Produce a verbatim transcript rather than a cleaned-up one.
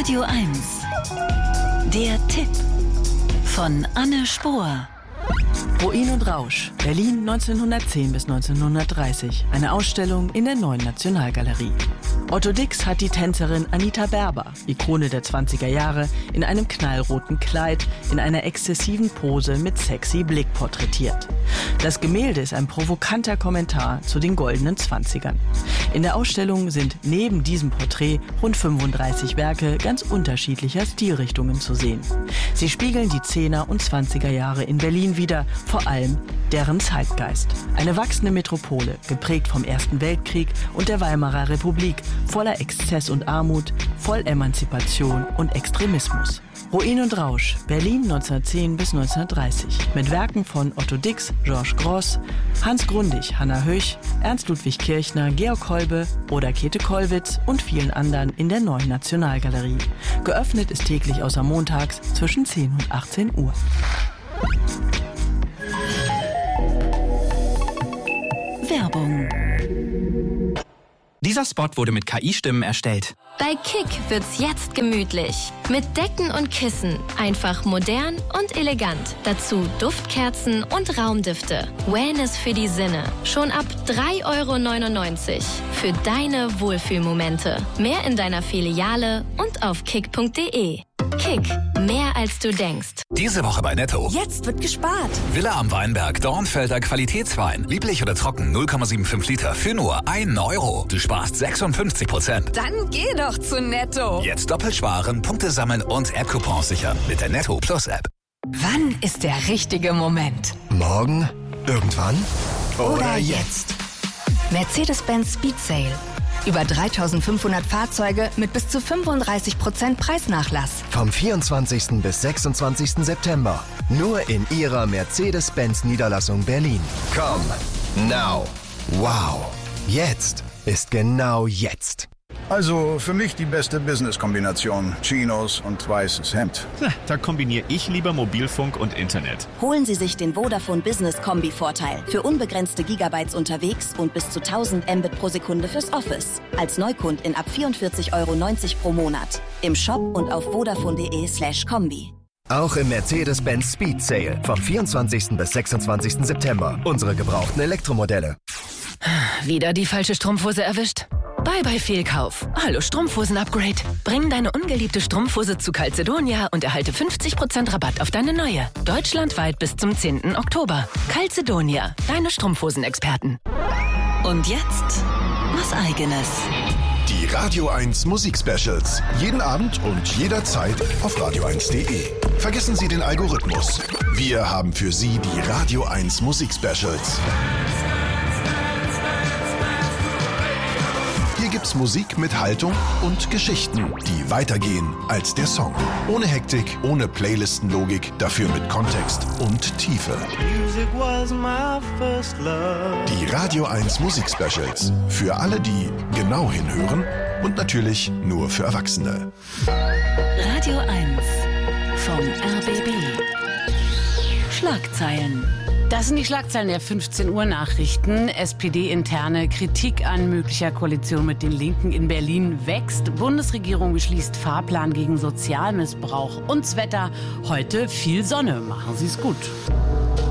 Radio eins. Der Tipp von Anne Spohr. Ruin und Rausch, Berlin neunzehnhundertzehn bis neunzehnhundertdreißig. Eine Ausstellung in der Neuen Nationalgalerie. Otto Dix hat die Tänzerin Anita Berber, Ikone der zwanziger Jahre, in einem knallroten Kleid, in einer exzessiven Pose mit sexy Blick porträtiert. Das Gemälde ist ein provokanter Kommentar zu den goldenen Zwanzigern. In der Ausstellung sind neben diesem Porträt rund fünfunddreißig Werke ganz unterschiedlicher Stilrichtungen zu sehen. Sie spiegeln die Zehner und zwanziger Jahre in Berlin wider, vor allem deren Zeitgeist. Eine wachsende Metropole, geprägt vom Ersten Weltkrieg und der Weimarer Republik, voller Exzess und Armut, voll Emanzipation und Extremismus. Ruin und Rausch, Berlin neunzehnhundertzehn bis neunzehnhundertdreißig. Mit Werken von Otto Dix, Georges Grosz, Hans Grundig, Hanna Höch, Ernst Ludwig Kirchner, Georg Kolbe oder Käthe Kollwitz und vielen anderen in der Neuen Nationalgalerie. Geöffnet ist täglich außer montags zwischen zehn und achtzehn Uhr. Werbung. Dieser Spot wurde mit K I-Stimmen erstellt. Bei Kick wird's jetzt gemütlich. Mit Decken und Kissen. Einfach modern und elegant. Dazu Duftkerzen und Raumdüfte. Wellness für die Sinne. Schon ab drei Euro neunundneunzig. Für deine Wohlfühlmomente. Mehr in deiner Filiale und auf kick punkt de. Kick. Mehr als du denkst. Diese Woche bei Netto. Jetzt wird gespart. Villa am Weinberg, Dornfelder Qualitätswein. Lieblich oder trocken, null Komma fünfundsiebzig Liter für nur einen Euro. Du sparst sechsundfünfzig Prozent. Dann geh doch zu Netto. Jetzt doppelt sparen, Punkte sammeln und App-Coupons sichern mit der Netto Plus App. Wann ist der richtige Moment? Morgen? Irgendwann? Oder, Oder jetzt? Mercedes-Benz Speed Sale. Über dreitausendfünfhundert Fahrzeuge mit bis zu fünfunddreißig Prozent Preisnachlass. Vom vierundzwanzigsten bis sechsundzwanzigsten September. Nur in Ihrer Mercedes-Benz-Niederlassung Berlin. Komm, now. Wow. Jetzt ist genau jetzt. Also für mich die beste Business-Kombination. Chinos und weißes Hemd. Da kombiniere ich lieber Mobilfunk und Internet. Holen Sie sich den Vodafone Business Kombi-Vorteil. Für unbegrenzte Gigabytes unterwegs und bis zu tausend Mbit pro Sekunde fürs Office. Als Neukundin ab vierundvierzig Euro neunzig pro Monat. Im Shop und auf vodafone.de slash Kombi. Auch im Mercedes-Benz Speed Sale vom vierundzwanzigsten bis sechsundzwanzigsten September. Unsere gebrauchten Elektromodelle. Wieder die falsche Strumpfhose erwischt? Bye bye Fehlkauf. Hallo Strumpfhosen-Upgrade. Bring deine ungeliebte Strumpfhose zu Calzedonia und erhalte fünfzig Prozent Rabatt auf deine neue. Deutschlandweit bis zum zehnten Oktober. Calzedonia, deine Strumpfhosen-Experten. Und jetzt was Eigenes. Die Radio eins Musik-Specials. Jeden Abend und jederzeit auf radio eins punkt de. Vergessen Sie den Algorithmus. Wir haben für Sie die Radio eins Musik-Specials. Hier gibt's Musik mit Haltung und Geschichten, die weitergehen als der Song. Ohne Hektik, ohne Playlistenlogik, dafür mit Kontext und Tiefe. Die Radio eins Musik-Specials. Für alle, die genau hinhören und natürlich nur für Erwachsene. Radio eins vom R B B. Schlagzeilen. Das sind die Schlagzeilen der fünfzehn Uhr Nachrichten. S P D-interne Kritik an möglicher Koalition mit den Linken in Berlin wächst. Bundesregierung beschließt Fahrplan gegen Sozialmissbrauch. Und das Wetter, heute viel Sonne. Machen Sie es gut.